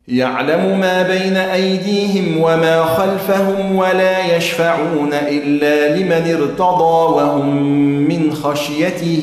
يعلم ما بين أيديهم وما خلفهم ولا يشفعون إلا لمن ارتضى وهم من خشيته